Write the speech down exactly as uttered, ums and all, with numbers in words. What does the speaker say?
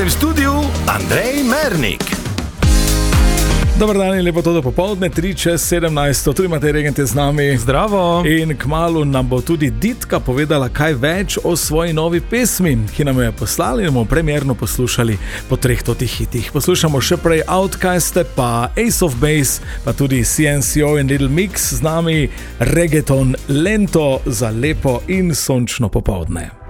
Sprejemite v studiu Andrej Mernik. Dobar dan in lepo to do popoldne, tri čez sedemnajst, tu imate Regente z nami. Zdravo. In kmalu nam bo tudi Ditka povedala kaj več o svoji novi pesmi, ki nam jo je poslali in bomo premierno poslušali po treh totih hitih. Poslušamo še prej Outcaste, pa Ace of Base, pa tudi C N C O in Little Mix z nami, reggaeton lento za lepo in sončno popoldne.